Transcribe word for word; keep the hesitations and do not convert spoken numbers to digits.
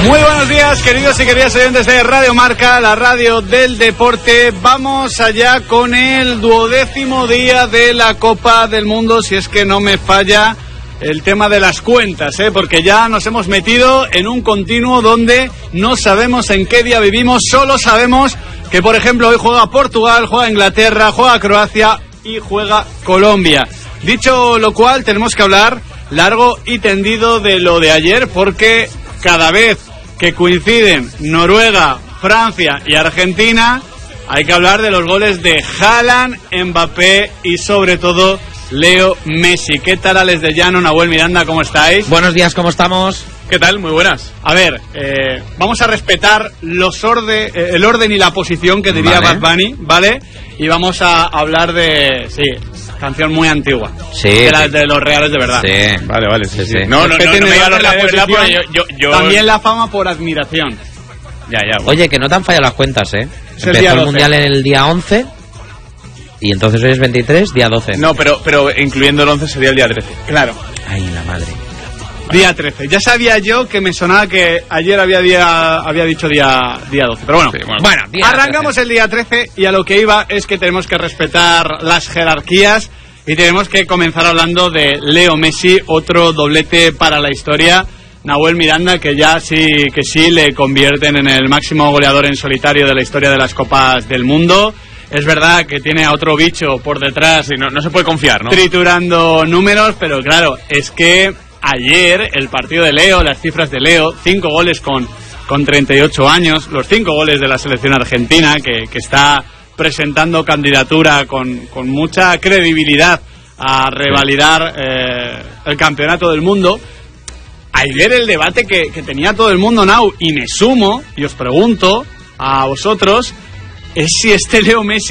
Muy buenos días, queridos y queridas oyentes de Radio Marca, la radio del deporte. Vamos allá con el duodécimo día de la Copa del Mundo, si es que no me falla el tema de las cuentas, ¿eh? Porque ya nos hemos metido en un continuo donde no sabemos en qué día vivimos, solo sabemos que, por ejemplo, hoy juega Portugal, juega Inglaterra, juega Croacia y juega Colombia. Dicho lo cual, tenemos que hablar largo y tendido de lo de ayer, porque cada vez que coinciden Noruega, Francia y Argentina, hay que hablar de los goles de Haaland, Mbappé y sobre todo Leo Messi. ¿Qué tal, Alex de Llano, Nahuel Miranda? ¿Cómo estáis? Buenos días, ¿cómo estamos? ¿Qué tal? Muy buenas. A ver, eh, vamos a respetar los orde, eh, el orden y la posición que diría Vale. Bad Bunny, ¿vale? Y vamos a hablar de... Sí, canción muy antigua. Sí. De, la, de los reales de verdad. Sí. Vale, vale, sí, sí. sí. No, no, no, no, no me digas los la reales de verdad porque posición, yo, yo, yo... También la fama por admiración. Ya, ya. Bueno. Oye, que no te han fallado las cuentas, ¿eh? Es el Empezó día el doce. Mundial en el día once y entonces hoy es veintitrés, día doce. No, pero, pero incluyendo el once sería el día trece. Claro. Ay, la madre. Día trece. Ya sabía yo que me sonaba que ayer había día había dicho día día doce. Pero bueno, Sí, bueno. Bueno, día arrancamos trece. el día trece y a lo que iba es que tenemos que respetar las jerarquías y tenemos que comenzar hablando de Leo Messi, otro doblete para la historia. Nahuel Miranda, que ya sí que sí le convierten en el máximo goleador en solitario de la historia de las Copas del Mundo. Es verdad que tiene a otro bicho por detrás, Sí, no, no se puede confiar, ¿no? triturando números, pero claro, es que ayer el partido de Leo, las cifras de Leo, cinco goles con, con treinta y ocho años, los cinco goles de la selección argentina, que, que está presentando candidatura con, con mucha credibilidad a revalidar eh, el campeonato del mundo. Ayer el debate que, que tenía todo el mundo, Nau, y me sumo, y os pregunto a vosotros, es si este Leo Messi